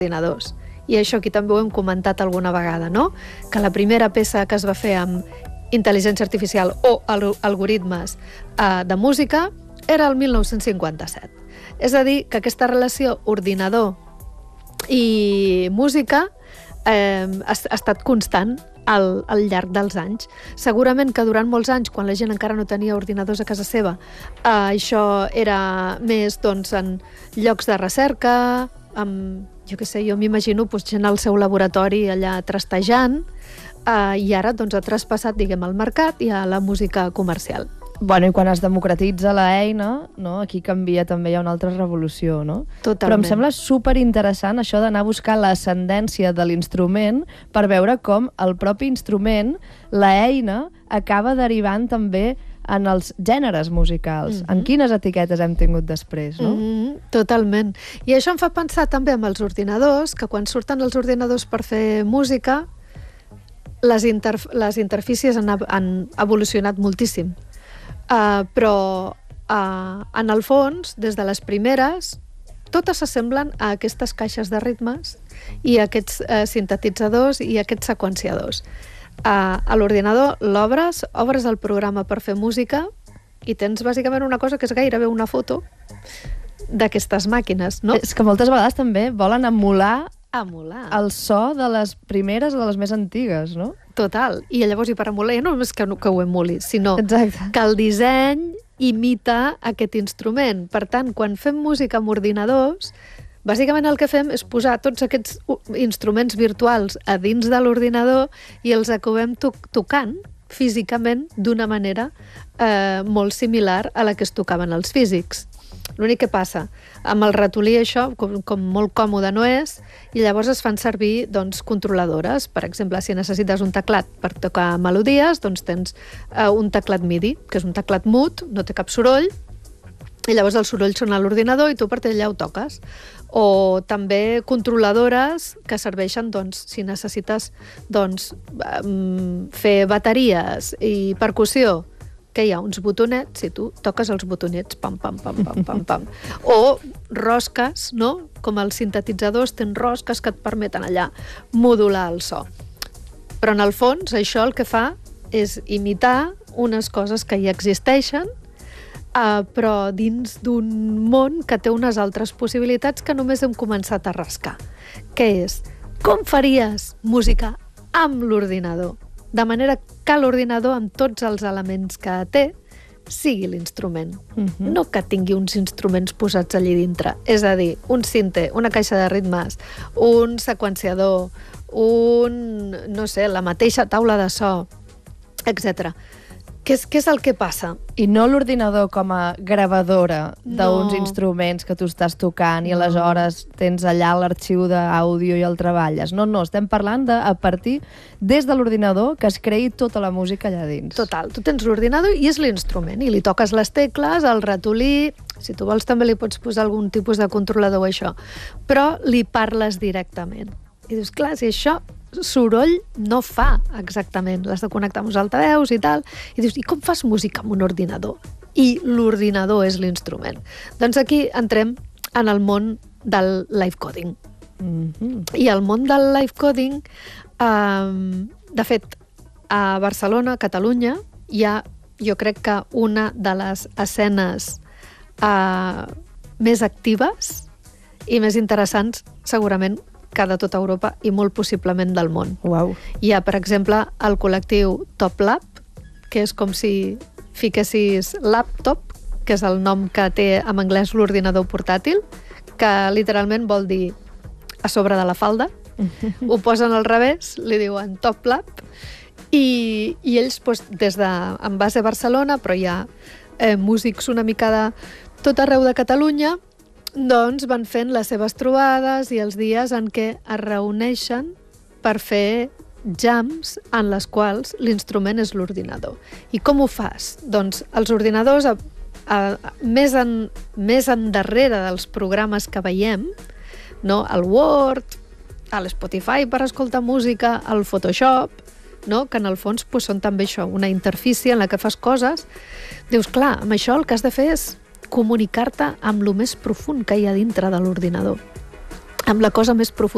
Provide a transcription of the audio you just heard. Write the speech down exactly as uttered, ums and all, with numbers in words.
ordinadors. I això aquí també ho hem comentat alguna vegada, no? Que la primera peça que es va fer amb intel·ligència artificial o algoritmes eh, de música era el mil nou-cents cinquanta-set. És a dir, que aquesta relació ordinador i música eh, ha, ha estat constant al, al llarg dels anys. Segurament que durant molts anys, quan la gent encara no tenia ordinadors a casa seva, eh, això era més doncs, en llocs de recerca, amb, jo què sé, jo m'imagino doncs, gent al seu laboratori allà trastejant, eh, i ara doncs, ha traspassat, diguem, al mercat i a la música comercial. Bueno, i quan es democratitza l'eina, no? Aquí canvia també, hi ha una altra revolució, no? Totalment. Però em sembla superinteressant això d'anar a buscar l'ascendència de l'instrument per veure com el propi instrument, l'eina, acaba derivant també en els gèneres musicals. Mm-hmm. En quines etiquetes hem tingut després, no? Mm-hmm. Totalment. I això em fa pensar també amb els ordinadors, que quan surten els ordinadors per fer música, les, interf les interfícies han, han evolucionat moltíssim. Uh, però uh, en el fons, des de les primeres, totes s'assemblen a aquestes caixes de ritmes i a aquests uh, sintetitzadors i a aquests seqüenciadors. Uh, a l'ordinador l'obres, obres el programa per fer música i tens bàsicament una cosa que és gairebé una foto d'aquestes màquines, no? És que moltes vegades també volen emular emular el so de les primeres o de les més antigues, no? Total. I llavors, i per emular, no només que, que ho emuli, sinó Exacte. Que el disseny imita aquest instrument. Per tant, quan fem música amb ordinadors, bàsicament el que fem és posar tots aquests instruments virtuals a dins de l'ordinador i els acabem to tocant físicament d'una manera eh, molt similar a la que es tocaven els físics. L'únic que passa, amb el ratolí això, com, com molt còmode no és, i llavors es fan servir doncs, controladores. Per exemple, si necessites un teclat per tocar melodies, doncs tens eh, un teclat MIDI, que és un teclat mut, no té cap soroll, i llavors el soroll sona a l'ordinador i tu a partir d'allà ho toques. O també controladores que serveixen, doncs, si necessites doncs, fer bateries i percussió, que hi ha uns botonets i tu toques els botonets, pam, pam, pam, pam, pam, pam. O rosques, no? Com els sintetitzadors tenen rosques que et permeten allà modular el so. Però en el fons això el que fa és imitar unes coses que ja existeixen, Uh, però dins d'un món que té unes altres possibilitats que només hem començat a rascar. Què és? Com faries música amb l'ordinador? De manera que l'ordinador, amb tots els elements que té, sigui l'instrument. Uh-huh. No que tingui uns instruments posats allí dintre. És a dir, un sinte, una caixa de ritmes, un seqüenciador, un, no sé, la mateixa taula de so, etcètera. Què és, què és el que passa? I no l'ordinador com a gravadora d'uns no. instruments que tu estàs tocant i aleshores tens allà l'arxiu d'àudio i el treballes. No, no, estem parlant de, a partir des de l'ordinador que es creï tota la música allà dins. Total, tu tens l'ordinador i és l'instrument, i li toques les tecles, el ratolí, si tu vols també li pots posar algun tipus de controlador o això, però li parles directament. I dius, clar, si això soroll no fa exactament, l'has de connectar amb uns altaveus i tal, i dius, i com fas música amb un ordinador? I l'ordinador és l'instrument. Doncs aquí entrem en el món del live coding. Mm-hmm. I el món del live coding, eh, de fet, a Barcelona, a Catalunya, hi ha, jo crec que una de les escenes eh, més actives i més interessants, segurament, que de tota Europa i molt possiblement del món. Uau. Hi ha, per exemple, el col·lectiu Top Lab, que és com si fiquessis laptop, que és el nom que té en anglès l'ordinador portàtil, que literalment vol dir a sobre de la falda. Ho posen al revés, li diuen Top Lab, i, i ells, doncs, des de, en base a Barcelona, però hi ha eh, músics una mica de tot arreu de Catalunya, doncs van fent les seves trobades i els dies en què es reuneixen per fer jams en les quals l'instrument és l'ordinador. I com ho fas? Doncs els ordinadors, a, a, a, més, en, més endarrere dels programes que veiem, no? El Word, l'Spotify per escoltar música, el Photoshop, no? Que en el fons pues, són també això, una interfície en la que fas coses. Dius, clar, amb això el que has de fer és comunicar-te amb lo més profund que hi ha dintre de l'ordinador, amb la cosa més profunda